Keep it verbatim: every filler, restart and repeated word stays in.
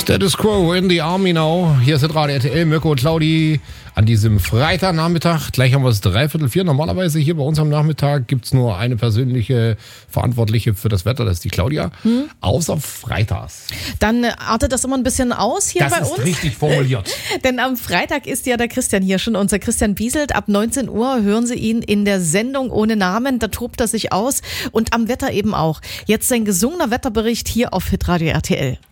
Status Quo in the Army now. Hier ist das Radio R T L, Mirko und Claudi an diesem Freitagnachmittag. Gleich haben wir es dreiviertel vier. Normalerweise hier bei uns am Nachmittag gibt es nur eine persönliche Verantwortliche für das Wetter, das ist die Claudia. Hm. Außer freitags. Dann artet das immer ein bisschen aus hier das bei ist uns. Richtig formuliert. Denn am Freitag ist ja der Christian hier schon, unser Christian Bieselt. Ab neunzehn Uhr hören Sie ihn in der Sendung ohne Namen. Da tobt er sich aus und am Wetter eben auch. Jetzt sein gesungener Wetterbericht hier auf Hitradio R T L.